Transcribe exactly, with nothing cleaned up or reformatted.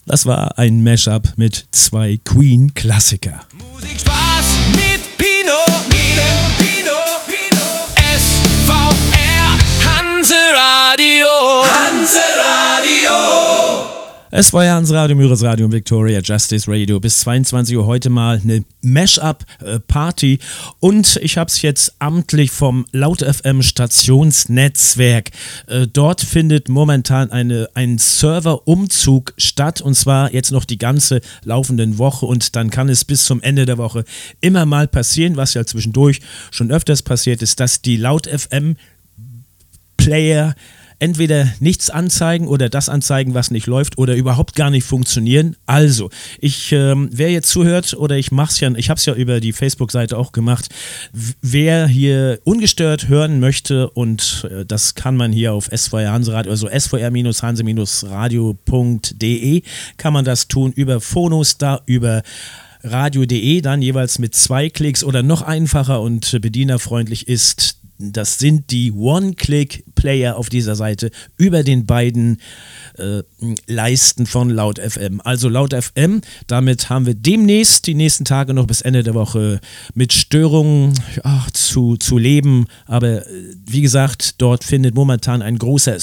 Das war ein Mashup mit zwei Queen-Klassiker. Musik Spaß mit Pino, Pino, Pino, Pino. S V R Hanseradio, Hanseradio. Es war ja Hans Radio, Myris Radio und Victoria Justice Radio. Bis zweiundzwanzig Uhr heute mal eine Mashup-Party. Und ich habe es jetzt amtlich vom Laut F M Stationsnetzwerk. Äh, dort findet momentan eine, ein Serverumzug statt. Und zwar jetzt noch die ganze laufende Woche. Und dann kann es bis zum Ende der Woche immer mal passieren, was ja zwischendurch schon öfters passiert ist, dass die Laut F M Player entweder nichts anzeigen oder das anzeigen, was nicht läuft oder überhaupt gar nicht funktionieren. Also, ich, ähm, wer jetzt zuhört oder ich mach's ja, ich habe es ja über die Facebook-Seite auch gemacht, w- wer hier ungestört hören möchte und äh, das kann man hier auf S V R Hanseradio, also s v r hanse radio punkt d e kann man das tun über Phonostar, über radio punkt d e, dann jeweils mit zwei Klicks oder noch einfacher und bedienerfreundlich ist. Das sind die One-Click-Player auf dieser Seite über den beiden äh, Leisten von Laut F M. Also Laut F M, damit haben wir demnächst die nächsten Tage noch bis Ende der Woche mit Störungen ach, zu, zu leben. Aber äh, wie gesagt, dort findet momentan ein großer